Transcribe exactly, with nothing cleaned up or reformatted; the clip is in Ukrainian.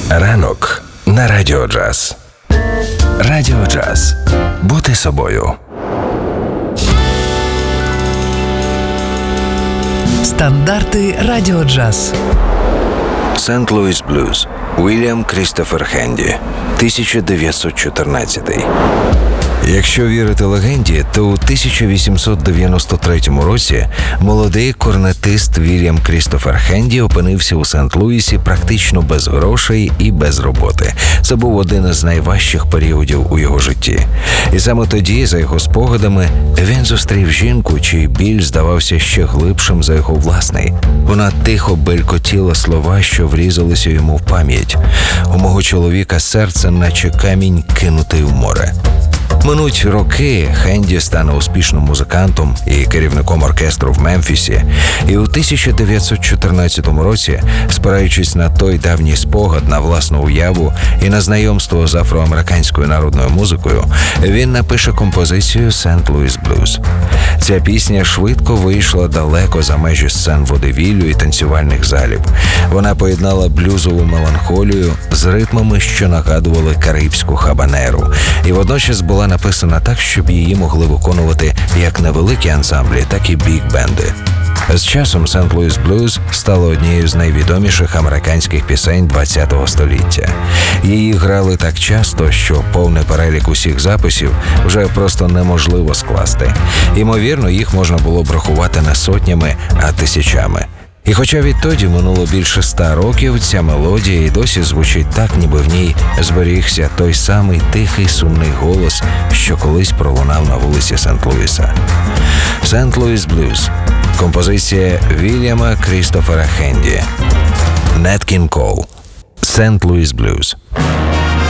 Ранок на Радіо Джаз. Радіо Джаз. Бути собою. Стандарти Радіо Джаз. Сент-Луїс Блюз. Вільям Крістофер Хенді. тисяча дев'ятсот чотирнадцятий. Якщо вірити легенді, то у тисяча вісімсот дев'яносто третьому році молодий корнетист Вільям Крістофер Хенді опинився у Сент-Луїсі практично без грошей і без роботи. Це був один із найважчих періодів у його житті. І саме тоді, за його спогадами, він зустрів жінку, чий біль здавався ще глибшим за його власний. Вона тихо белькотіла слова, що врізалися йому в пам'ять. У мого чоловіка серце, наче камінь, кинутий в море. Минуть роки, Хенді стане успішним музикантом і керівником оркестру в Мемфісі. І у тисяча дев'ятсот чотирнадцятому році, спираючись на той давній спогад, на власну уяву і на знайомство з афроамериканською народною музикою, він напише композицію «Сент-Луїс Блюз». Ця пісня швидко вийшла далеко за межі сцен водевіллю і танцювальних залів. Вона поєднала блюзову меланхолію з ритмами, що нагадували карибську хабанеру, і водночас була написана так, щоб її могли виконувати як невеликі ансамблі, так і біг-бенди. З часом «Сент-Луїс Блюз» стало однією з найвідоміших американських пісень ХХ століття. Її грали так часто, що повний перелік усіх записів вже просто неможливо скласти. Ймовірно, їх можна було б рахувати не сотнями, а тисячами. І хоча відтоді минуло більше ста років, ця мелодія і досі звучить так, ніби в ній зберігся той самий тихий сумний голос, що колись пролунав на вулиці Сент-Луїса. «Сент-Луїс Блюз» – композиція Вільяма Крістофера Хенді. Нат Кінг Кол. «Сент-Луїс Блюз».